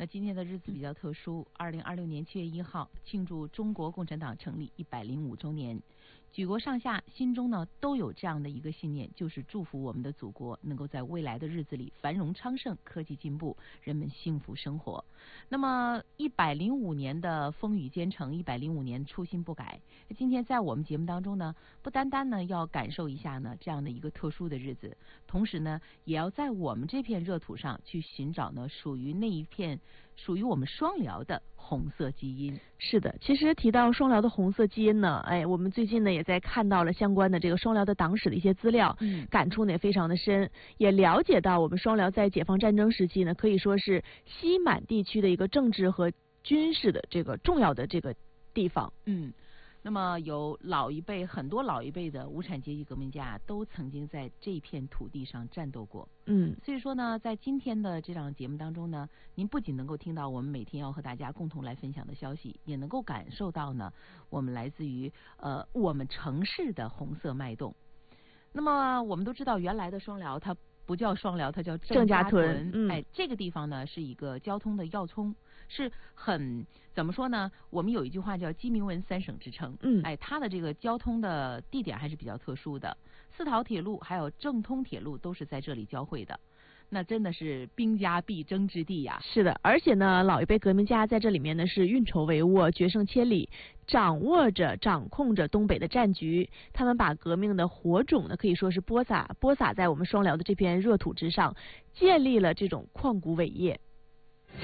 那今天的日子比较特殊，2026年7月1号庆祝中国共产党成立105周年。举国上下心中呢都有这样的一个信念，就是祝福我们的祖国能够在未来的日子里繁荣昌盛，科技进步，人们幸福生活。那么105年的风雨兼程，105年初心不改。今天在我们节目当中呢，不单单呢要感受一下呢这样的一个特殊的日子，同时呢也要在我们这片热土上去寻找呢属于那一片属于我们双辽的红色基因。 是的，其实提到双辽的红色基因呢，我们最近呢也在看到了相关的这个双辽的党史的一些资料，感触呢也非常的深，也了解到我们双辽在解放战争时期呢，可以说是西满地区的一个政治和军事的这个重要的这个地方。 那么有很多老一辈的无产阶级革命家都曾经在这片土地上战斗过。所以说呢，在今天的这档节目当中呢，您不仅能够听到我们每天要和大家共同来分享的消息，也能够感受到呢我们来自于我们城市的红色脉动。那么我们都知道，原来的双辽它不叫双辽，它叫郑家屯。这个地方呢是一个交通的要冲，是很怎么说呢？我们有一句话叫鸡鸣文三省之称。它的这个交通的地点还是比较特殊的，四桃铁路还有正通铁路都是在这里交汇的。那真的是兵家必争之地呀。 是的，而且呢，老一辈革命家在这里面呢是运筹帷幄，决胜千里，掌控着东北的战局。他们把革命的火种呢，可以说是播撒在我们双辽的这片热土之上，建立了这种旷古伟业。